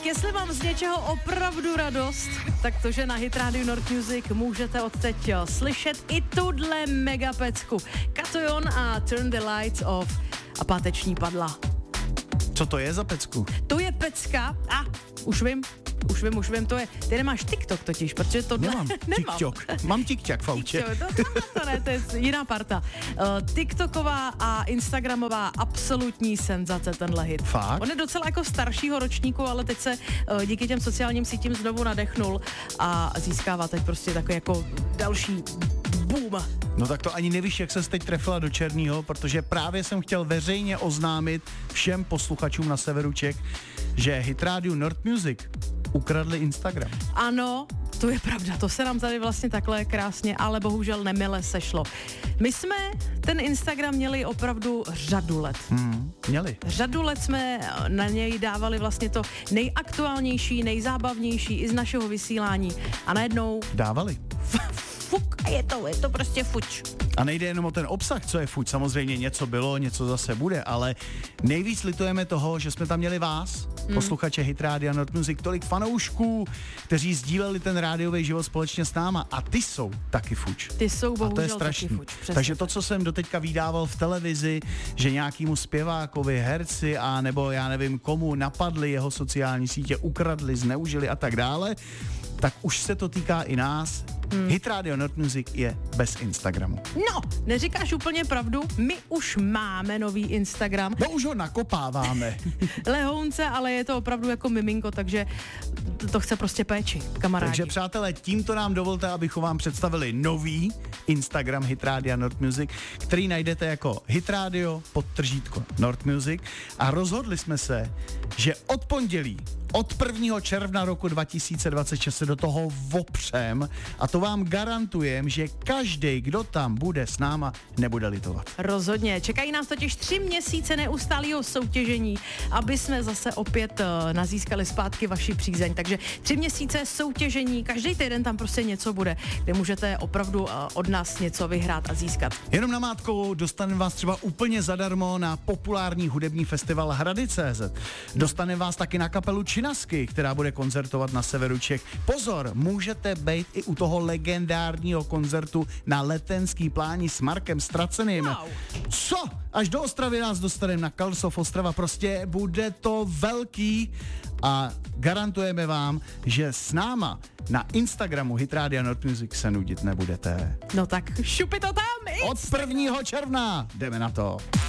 jestli mám z něčeho opravdu radost, tak to, že na Hit Radio North Music můžete odteď slyšet i tuhle megapecku. Katojon a Turn the Lights Off a páteční padla. Co to je za pecku? To je pecka, už vím, to je, ty nemáš TikTok totiž, protože to Nemám TikTok, mám TikTok v autě. To je jiná parta. TikToková a Instagramová absolutní senzace tenhle hit. Fakt? On je docela jako staršího ročníku, ale teď se díky těm sociálním sítím znovu nadechnul a získává teď prostě takový jako další boom. No tak to ani nevíš, jak ses teď trefila do černýho, protože právě jsem chtěl veřejně oznámit všem posluchačům na severu Čech, že Hit Radio North Music ukradli Instagram. Ano, to je pravda, to se nám tady vlastně takhle krásně, ale bohužel nemile sešlo. My jsme ten Instagram měli opravdu řadu let. Měli. Řadu let jsme na něj dávali vlastně to nejaktuálnější, nejzábavnější i z našeho vysílání a najednou Dávali. fuk a je to prostě fuč. A nejde jenom o ten obsah, co je fuč, samozřejmě něco bylo, něco zase bude, ale nejvíc litujeme toho, že jsme tam měli vás, posluchače Hit Radio North Music, tolik fanoušků, kteří sdíleli ten rádiový život společně s náma a ty jsou taky fuč. Ty jsou bohužel a to je strašný. taky fuč. Přesně. Takže to, co jsem doteďka vydával v televizi, že nějakýmu zpěvákovi, herci a nebo já nevím komu napadli jeho sociální sítě, ukradli, zneužili a tak dále, tak už se to týká i nás. Hit Radio North Music je bez Instagramu. No, neříkáš úplně pravdu, my už máme nový Instagram. No už ho nakopáváme. Lehounce, ale je to opravdu jako miminko, takže to chce prostě péči, kamarádi. Takže přátelé, tímto nám dovolte, abychom vám představili nový Instagram Hit Radio North Music, který najdete jako Hit Radio _ North Music a rozhodli jsme se, že od pondělí, od 1. června roku 2026 se do toho opřem a to vám garantujem, že každý, kdo tam bude s náma, nebude litovat. Rozhodně. Čekají nás totiž 3 měsíce neustálého soutěžení, aby jsme zase opět nazískali zpátky vaši přízeň. Takže 3 měsíce soutěžení, každý týden tam prostě něco bude, kde můžete opravdu od nás něco vyhrát a získat. Jenom namátkou dostaneme vás třeba úplně zadarmo na populární hudební festival Hrady.cz. Dostaneme vás taky na kapelu Činasky, která bude koncertovat na severu Čech. Pozor, můžete být i u toho legendárního koncertu na Letenský pláni s Markem Straceným. Wow. Co? Až do Ostravy nás dostaneme na Kalsov Ostrava, prostě bude to velký a garantujeme vám, že s náma na Instagramu Hit Radio North Music se nudit nebudete. No tak šupi to tam! Od 1. června jdeme na to.